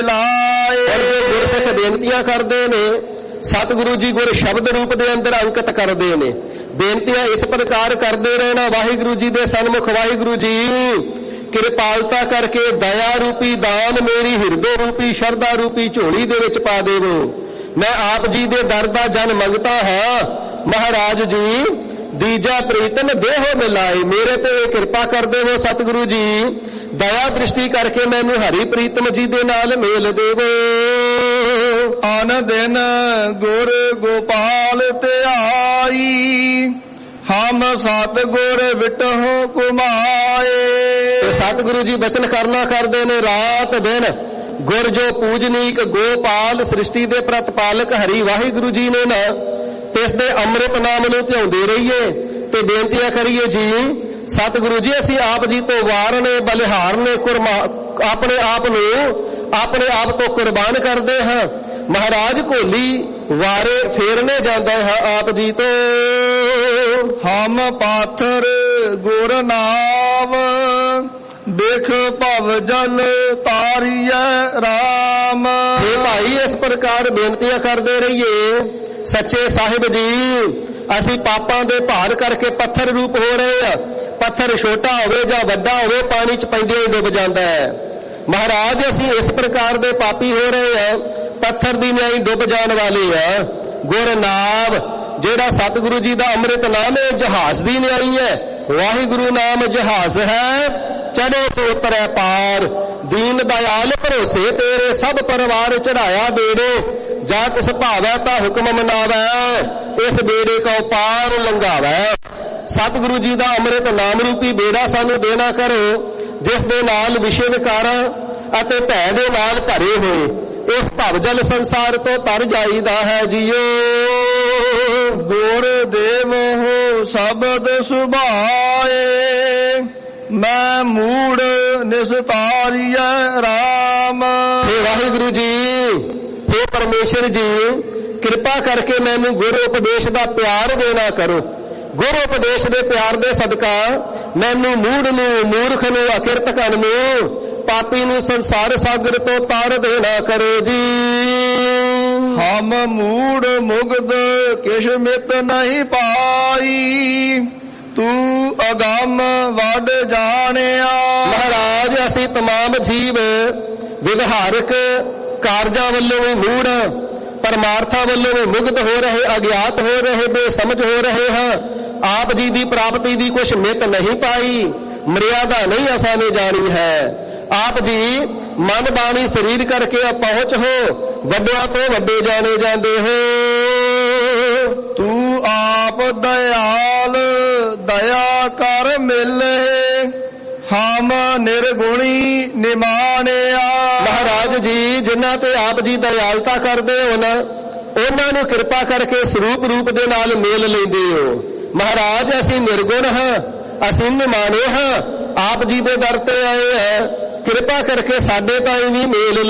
ਲਾਏ। ਗੁਰਸਿੱਖ ਬੇਨਤੀਆਂ ਕਰਦੇ ਨੇ, ਸਤਿਗੁਰੂ ਜੀ ਗੁਰ ਸ਼ਬਦ ਰੂਪ ਦੇ ਅੰਦਰ ਅੰਕਿਤ ਕਰਦੇ ਨੇ। ਬੇਨਤੀਆਂ ਇਸ ਪ੍ਰਕਾਰ ਕਰਦੇ ਰਹਿਣਾ ਵਾਹਿਗੁਰੂ ਜੀ ਦੇ ਸਨਮੁਖ। ਵਾਹਿਗੁਰੂ ਜੀ ਕਿਰਪਾਲਤਾ ਕਰਕੇ ਦਇਆ ਰੂਪੀ ਦਾਨ ਮੇਰੀ ਹਿਰਦੇ ਰੂਪੀ ਸ਼ਰਧਾ ਰੂਪੀ ਝੋਲੀ ਦੇ ਵਿੱਚ ਪਾ ਦੇਵੋ। ਮੈਂ ਆਪ ਜੀ ਦੇ ਦਰ ਦਾ ਜਨ ਮੰਗਤਾ ਹਾਂ। ਮਹਾਰਾਜ ਜੀ ਦੀਜਾ ਪ੍ਰੀਤਮ ਦੇਹੋ ਮਿਲਾਏ। ਮੇਰੇ ਤੇ ਕਿਰਪਾ ਕਰ ਦੇਵੋ ਸਤਿਗੁਰੂ ਜੀ, ਦਇਆ ਦ੍ਰਿਸ਼ਟੀ ਕਰਕੇ ਮੈਨੂੰ ਹਰੀ ਪ੍ਰੀਤਮ ਜੀ ਦੇ ਨਾਲ ਮੇਲ ਦੇਵੋ। ਅਨ ਦਿਨ ਗੁਰ ਗੋਪਾਲ ਧਿਆਈ, ਹਮ ਸਤਿਗੁਰ ਵਿਟਹੁ ਕੁਮਾਏ। ਸਤਿਗੁਰੂ ਜੀ ਬਚਨ ਕਰਨਾ ਕਰਦੇ ਨੇ ਰਾਤ ਦਿਨ। ਗੁਰ ਜੋ ਪੂਜਨੀਕ ਗੋਪਾਲ ਸ੍ਰਿਸ਼ਟੀ ਦੇ ਪ੍ਰਤਪਾਲਕ ਹਰੀ ਵਾਹਿਗੁਰੂ ਜੀ ਨੇ ਨਾ, ਤਿਸ ਦੇ ਅੰਮ੍ਰਿਤ ਨਾਮ ਨੂੰ ਧਿਆਉਂਦੇ ਰਹੀਏ ਤੇ ਬੇਨਤੀਆਂ ਕਰੀਏ ਜੀ ਸਤਿਗੁਰੂ ਜੀ ਅਸੀਂ ਆਪ ਜੀ ਤੋਂ ਵਾਰਨੇ ਬਲਿਹਾਰਨੇ ਆਪਣੇ ਆਪ ਤੋਂ ਕੁਰਬਾਨ ਕਰਦੇ ਹਾਂ। ਮਹਾਰਾਜ ਘੋਲੀ ਵਾਰੇ ਫੇਰਨੇ ਜਾਂਦਾ ਹਾਂ ਆਪ ਜੀ ਤੋਂ। ਹਮ ਪਾਥਰ ਗੁਰ ਨਾਮ, ਦੇਖ ਭਵ ਜਲ ਤਾਰੀਐ ਰਾਮ। ਇਹ ਭਾਈ ਇਸ ਪ੍ਰਕਾਰ ਬੇਨਤੀਆਂ ਕਰਦੇ ਰਹੀਏ ਸੱਚੇ ਸਾਹਿਬ ਜੀ। ਅਸੀਂ ਪਾਪਾਂ ਦੇ ਭਾਰ ਕਰਕੇ ਪੱਥਰ ਰੂਪ ਹੋ ਰਹੇ ਆ। ਪੱਥਰ ਛੋਟਾ ਹੋਵੇ ਜਾਂ ਵੱਡਾ ਹੋਵੇ ਪਾਣੀ 'ਚ ਪੈਂਦਿਆਂ ਹੀ ਡੁੱਬ ਜਾਂਦਾ ਹੈ। ਮਹਾਰਾਜ ਅਸੀਂ ਇਸ ਪ੍ਰਕਾਰ ਦੇ ਪਾਪੀ ਹੋ ਰਹੇ ਆ, ਪੱਥਰ ਦੀ ਨਿਆਈ ਡੁੱਬ ਜਾਣ ਵਾਲੇ ਆ। ਗੁਰ ਨਾਮ ਜਿਹੜਾ ਸਤਿਗੁਰੂ ਜੀ ਦਾ ਅੰਮ੍ਰਿਤ ਨਾਮ ਹੈ ਜਹਾਜ਼ ਦੀ ਨਿਆਈ ਹੈ। ਵਾਹਿਗੁਰੂ ਨਾਮ ਜਹਾਜ਼ ਹੈ, ਚੜ੍ਹੇ ਸੋ ਉਤਰੈ ਪਾਰ। ਦੀਨ ਦਇਆਲ ਭਰੋਸੇ ਤੇਰੇ, ਸਭ ਪਰਿਵਾਰ ਚੜਾਇਆ ਬੇੜੇ। ਜਾ ਕਿਸ ਭਾਵੈ ਤਾਂ ਹੁਕਮ ਮਨਾਵੈ, ਇਸ ਬੇੜੇ ਕਉ ਪਾਰ ਲੰਘਾਵੈ। ਸਤਿਗੁਰੂ ਜੀ ਦਾ ਅੰਮ੍ਰਿਤ ਨਾਮ ਰੂਪੀ ਬੇੜਾ ਸਾਨੂੰ ਦੇਣਾ ਕਰੋ, ਜਿਸ ਦੇ ਨਾਲ ਵਿਸ਼ੇ ਵਿਕਾਰਾਂ ਅਤੇ ਭੈ ਦੇ ਨਾਲ ਭਰੇ ਹੋਏ ਇਸ ਭਵਜਲ ਸੰਸਾਰ ਤੋਂ ਤਰ ਜਾਈਦਾ ਹੈ ਜੀਓ। ਗੁਰ ਦੇਵੋ ਸ਼ਬਦ ਸੁਭਾਏ, ਮੈਂ ਮੂੜ ਨਿਸਤਾਰੀਐ ਰਾਮ। हे ਵਾਹਿਗੁਰੂ ਜੀ, हे ਪਰਮੇਸ਼ਰ ਜੀ, ਕਿਰਪਾ ਕਰਕੇ ਮੈਨੂੰ ਗੁਰ ਉਪਦੇਸ਼ ਦਾ ਪਿਆਰ ਦੇਣਾ ਕਰੋ। ਗੁਰ ਉਪਦੇਸ਼ ਦੇ ਪਿਆਰ ਦੇ ਸਦਕਾ ਮੈਨੂੰ ਮੂੜ ਨੂੰ, ਮੂਰਖ ਨੂੰ, ਅਕਿਰਤਕਨ ਨੂੰ, ਪਾਪੀ ਨੂੰ ਸੰਸਾਰ ਸਾਗਰ ਤੋਂ ਤਾਰ ਦੇਣਾ ਕਰੋ ਜੀ। ਹਮ ਮੂੜ ਮੁਗਧ ਕਿਛ ਮਿਤ ਨਹੀਂ ਪਾਈ, ਤੂੰ ਅਗੰਮ ਵੱਡ ਜਾਣਿਆ। ਮਹਾਰਾਜ ਅਸੀਂ ਤਮਾਮ ਜੀਵ ਵਿਵਹਾਰਕ ਕਾਰਜਾਂ ਵੱਲੋਂ ਵੀ ਮੂੜ, ਪਰਮਾਰਥਾਂ ਵੱਲੋਂ ਵੀ ਮੁਗਧ ਹੋ ਰਹੇ, ਅਗਿਆਤ ਹੋ ਰਹੇ, ਬੇਸਮਝ ਹੋ ਰਹੇ ਹਾਂ। ਆਪ ਜੀ ਦੀ ਪ੍ਰਾਪਤੀ ਦੀ ਕੁਛ ਮਿਤ ਨਹੀਂ ਪਾਈ, ਮਰਿਆਦਾ ਨਹੀਂ ਅਸਾਂ ਨੇ ਜਾਣੀ ਹੈ। ਆਪ ਜੀ ਮਨ ਬਾਣੀ ਸਰੀਰ ਕਰਕੇ ਪਹੁੰਚ ਹੋ, ਵੱਡਿਆਂ ਤੋਂ ਵੱਡੇ ਜਾਣੇ ਜਾਂਦੇ ਹੋ। ਤੂੰ ਆਪ ਦਇਆਲ ਦਇਆ ਕਰ ਮਿਲੇ, ਹਮ ਨਿਰਗੁਣੀ ਨਿਮਾਣਿਆ। ਮਹਾਰਾਜ ਜੀ ਜਿਨ੍ਹਾਂ ਤੇ ਆਪ ਜੀ ਦਇਆਲਤਾ ਕਰਦੇ ਹੋ ਨਾ, ਉਹਨਾਂ ਨੂੰ ਕਿਰਪਾ ਕਰਕੇ ਸਰੂਪ ਰੂਪ ਦੇ ਨਾਲ ਮੇਲ ਲੈਂਦੇ ਹੋ। ਮਹਾਰਾਜ ਅਸੀਂ ਨਿਰਗੁਣ ਹਾਂ, ਅਸੀਂ ਨਿਮਾਣੇ ਹਾਂ, ਆਪ ਜੀ ਦੇ ਦਰ ਤੇ ਆਏ ਹਾਂ, ਕਿਰਪਾ ਕਰਕੇ ਸਾਡੇ ਤਾਈਂ ਵੀ ਮੇਲ